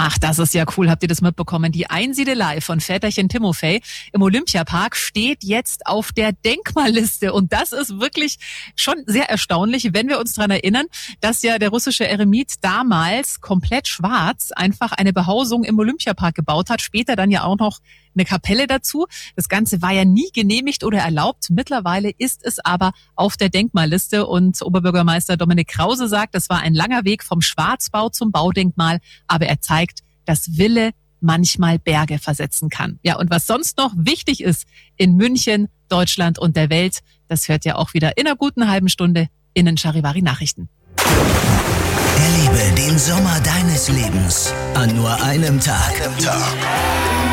Ach, das ist ja cool. Habt ihr das mitbekommen? Die Einsiedelei von Väterchen Timofey im Olympiapark steht jetzt auf der Denkmalliste. Und das ist wirklich schon sehr erstaunlich, wenn wir uns daran erinnern, dass ja der russische Eremit damals komplett schwarz einfach eine Behausung im Olympiapark gebaut hat. Später dann ja auch noch eine Kapelle dazu. Das Ganze war ja nie genehmigt oder erlaubt. Mittlerweile ist es aber auf der Denkmalliste. Und Oberbürgermeister Dominik Krause sagt, das war ein langer Weg vom Schwarzbau zum Baudenkmal. Aber er zeigt, dass Wille manchmal Berge versetzen kann. Ja, und was sonst noch wichtig ist in München, Deutschland und der Welt, das hört ihr auch wieder in einer guten halben Stunde in den Charivari Nachrichten. Erlebe den Sommer deines Lebens an nur einem Tag.